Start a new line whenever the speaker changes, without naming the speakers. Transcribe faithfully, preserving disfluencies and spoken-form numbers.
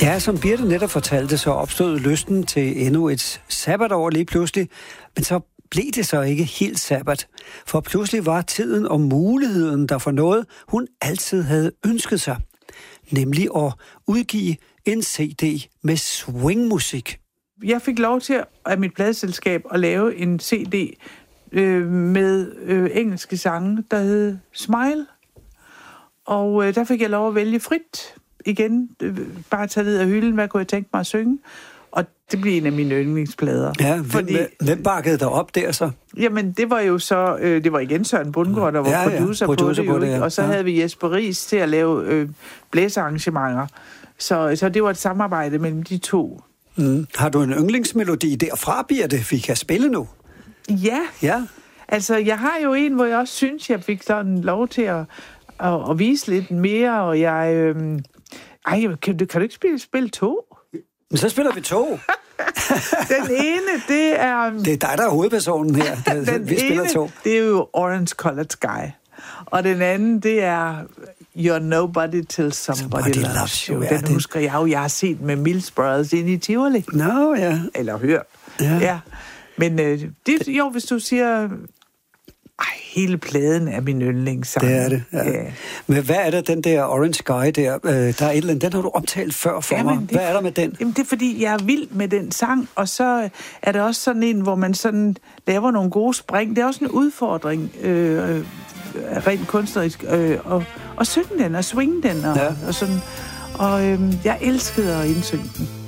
Ja, som Birte netop fortalte, så opstod lysten til endnu et sabbatår lige pludselig, men så blev det så ikke helt sabbat. For pludselig var tiden og muligheden der for noget, hun altid havde ønsket sig. Nemlig at udgive en C D med swingmusik.
Jeg fik lov til af mit pladeselskab at lave en C D øh, med øh, engelske sange, der hed Smile. Og øh, der fik jeg lov at vælge frit igen. Øh, bare tage ned af hylden, hvad kunne jeg tænke mig at synge. Og det blev en af mine yndlingsplader.
Ja, hvem,
fordi,
hvem bakkede der op der så?
Jamen, det var jo så... Øh, det var igen Søren Bundgaard, der var ja, producer, ja, producer på det. På det ja. Og så ja. havde vi Jesper Riis til at lave øh, blæsearrangementer. Så, så det var et samarbejde mellem de to.
Mm. Har du en yndlingsmelodi derfra, Birte, vi kan spille nu?
Ja.
Ja.
Altså, jeg har jo en, hvor jeg også synes, jeg fik sådan lov til at, at, at vise lidt mere, og jeg... Øh, ej, kan, kan du ikke spille, spille to?
Men så spiller vi to.
Den ene, det er...
Det er dig, der er hovedpersonen her.
Den
vi spiller
ene,
to.
det er jo Orange Colored Sky. Og den anden, det er You're Nobody Till Somebody, somebody Loves, loves You. Den ja, husker jeg jo, jeg har set med Mills Brothers ind i Tivoli.
Nå, ja.
Eller hørt. Ja. ja. Men øh, det, jo, hvis du siger... Ej, hele pladen er min yndlingssang.
Det er det, ja. ja. Men hvad er det, den der Orange Sky der? Øh, der er et eller andet, den har du optalt før for jamen, mig. Hvad det, er der med den?
Jamen, det er, fordi jeg er vild med den sang, og så er det også sådan en, hvor man sådan laver nogle gode spring. Det er også en udfordring, øh, rent kunstnerisk, øh, og, og synge den, og swinge den, og, ja. og sådan. Og øh, jeg elskede at indsynge den.